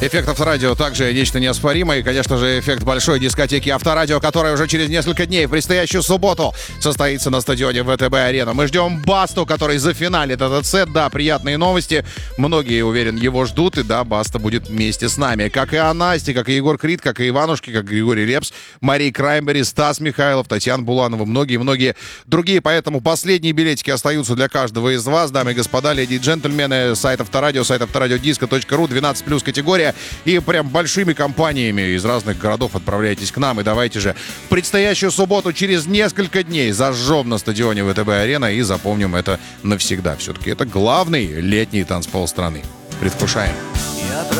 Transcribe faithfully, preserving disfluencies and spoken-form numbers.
Эффект Авторадио также нечто неоспоримое. И, конечно же, эффект большой дискотеки Авторадио, которая уже через несколько дней, в предстоящую субботу, состоится на стадионе ВТБ-арена. Мы ждем Басту, который зафиналит этот сет. Да, приятные новости. Многие, уверен, его ждут. И да, Баста будет вместе с нами. Как и Анасти, как и Егор Крид, как и Иванушки, как и Григорий Лепс, Мария Краймбери, Стас Михайлов, Татьяна Буланова, многие-многие другие. Поэтому последние билетики остаются для каждого из вас. Дамы и господа, леди и джентльмены, сайт Авторадио, сайт авторадиодиско точка ру, двенадцать плюс категория. И прям большими компаниями из разных городов отправляйтесь к нам. И давайте же в предстоящую субботу через несколько дней зажжем на стадионе ВТБ-арена и запомним это навсегда. Все-таки это главный летний танцпол страны. Предвкушаем. Я